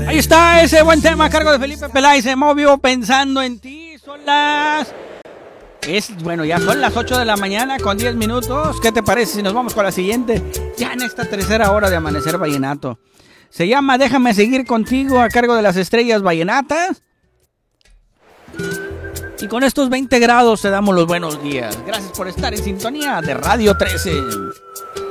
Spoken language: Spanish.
Ahí está ese buen tema a cargo de Felipe Peláez, Se movió pensando en ti. Ya son las 8 de la mañana con 10 minutos. ¿Qué te parece si nos vamos con la siguiente? Ya en esta tercera hora de Amanecer Vallenato. Se llama Déjame seguir contigo a cargo de las Estrellas Vallenatas. Y con estos 20 grados te damos los buenos días. Gracias por estar en sintonía de Radio 13.